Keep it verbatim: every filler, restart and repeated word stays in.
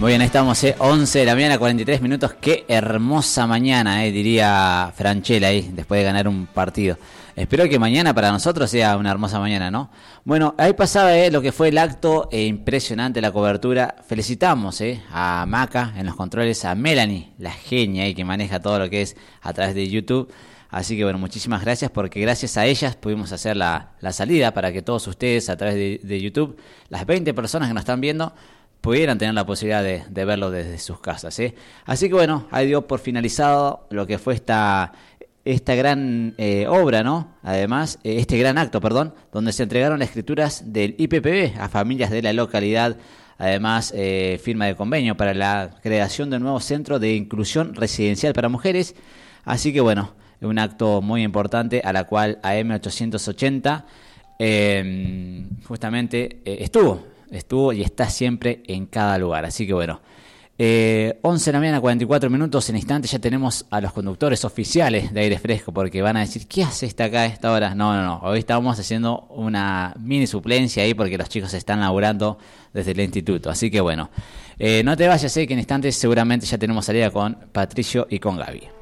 Muy bien, ahí estamos, eh, once de la mañana, cuarenta y tres minutos. Qué hermosa mañana, eh, diría Franchella ahí, después de ganar un partido. Espero que mañana para nosotros sea una hermosa mañana, ¿no? Bueno, ahí pasaba eh, lo que fue el acto, eh, impresionante la cobertura. Felicitamos eh, a Maca en los controles, a Melanie, la genia ahí que maneja todo lo que es a través de YouTube. Así que bueno, muchísimas gracias, porque gracias a ellas pudimos hacer la, la salida para que todos ustedes a través de, de YouTube, las veinte personas que nos están viendo, pudieran tener la posibilidad de, de verlo desde sus casas, ¿eh? Así que bueno, ahí dio por finalizado lo que fue esta, esta gran eh, obra, ¿no? Además, eh, este gran acto, perdón, donde se entregaron las escrituras del I P P B a familias de la localidad. Además, eh, firma de convenio para la creación de un nuevo centro de inclusión residencial para mujeres. Así que bueno, un acto muy importante a la cual A M ochocientos ochenta eh, justamente eh, estuvo. Estuvo y está siempre en cada lugar. Así que bueno, eh, once de la mañana, cuarenta y cuatro minutos. En instantes ya tenemos a los conductores oficiales de Aire Fresco, porque van a decir, ¿qué hace esta acá a esta hora? No, no, no. Hoy estamos haciendo una mini suplencia ahí porque los chicos están laburando desde el instituto. Así que bueno, eh, no te vayas, eh, que en instantes seguramente ya tenemos salida con Patricio y con Gaby.